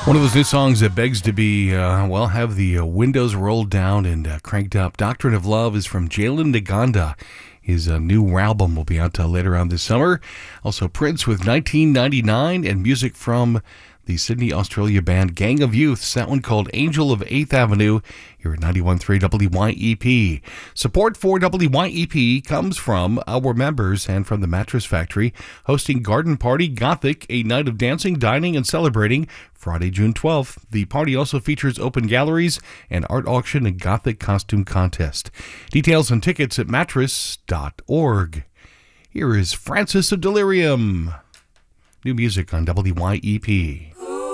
One of those new songs that begs to be, have the windows rolled down and cranked up. Doctrine of Love is from Jalen Naganda. His new album will be out later on this summer. Also, Prince with 1999 and music from the Sydney, Australia band Gang of Youths. That one called Angel of 8th Avenue here at 91.3 WYEP. Support for WYEP comes from our members and from the Mattress Factory, hosting Garden Party Gothic, a night of dancing, dining, and celebrating Friday, June 12th. The party also features open galleries, an art auction, and Gothic costume contest. Details and tickets at mattress.org. Here is Francis of Delirium. New music on WYEP.